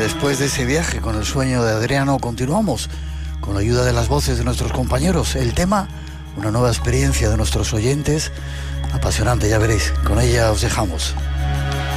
después de ese viaje con el sueño de Adriano, continuamos con la ayuda de las voces de nuestros compañeros. El tema, una nueva experiencia de nuestros oyentes, apasionante, ya veréis. Con ella os dejamos.